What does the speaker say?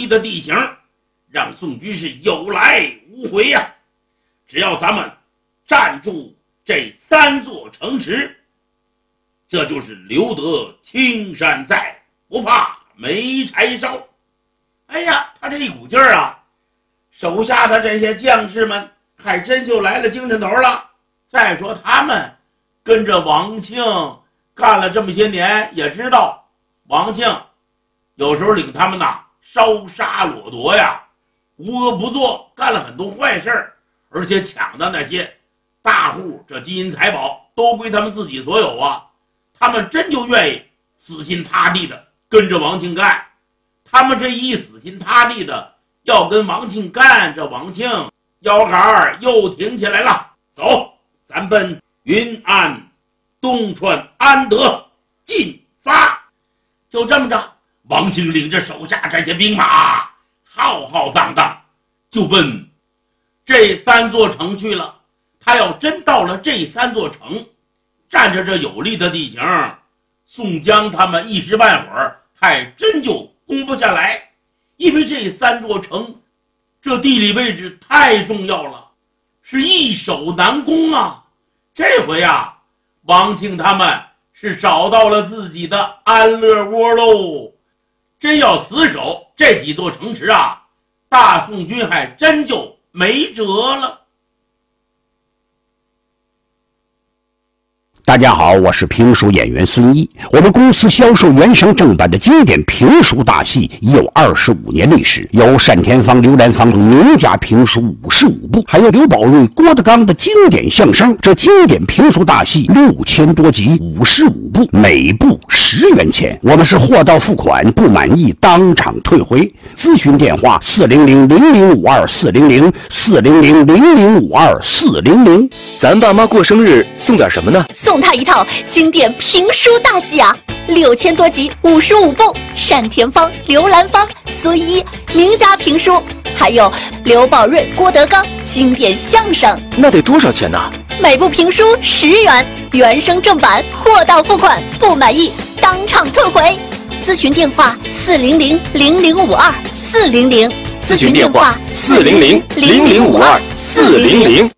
的地形，让宋军是有来无回呀。只要咱们站住这3座城池，这就是留得青山在，不怕没柴烧。哎呀，他这一股劲儿啊，手下的这些将士们还真就来了精神头了。再说他们跟着王庆干了这么些年，也知道王庆有时候领他们烧杀掠夺呀，无恶不作，干了很多坏事儿，而且抢的那些大户这金银财宝都归他们自己所有啊。他们真就愿意死心塌地的跟着王庆干。他们这一死心塌地的要跟王庆干，这王庆腰杆又挺起来了。走，咱奔云安、东川、安德进发。就这么着，王庆领着手下这些兵马浩浩荡荡就奔这3座城去了。他要真到了这3座城，占着这有利的地形，宋江他们一时半会儿还真就攻不下来。因为这3座城这地理位置太重要了，是易守难攻啊。这回王庆他们是找到了自己的安乐窝喽。真要死守这几座城池大宋军还真就没辙了。 大家好，我是评书演员孙一。我们公司销售原声正版的经典评书大戏已有25年历史，有单田芳、刘兰芳名家评书55部，还有刘宝瑞、郭德纲的经典相声。这经典评书大戏6000多集，55部，每部10元钱。我们是货到付款，不满意当场退回。咨询电话400-0052-400，400-0052-400。 咱爸妈过生日送点什么呢？ 送他一套经典评书大戏6000多集，55部，单田芳、刘兰芳、孙一名家评书，还有刘宝瑞、郭德纲经典相声。 那得多少钱呢？ 每部评书10元，原声正版，货到付款，不满意当场退回。咨询电话400-0052-400，咨询电话400-0052-400。